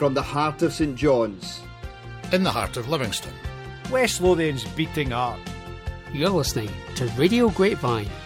from the heart of St John's. In the heart of Livingston. West Lothian's beating heart. You're listening to Radio Grapevine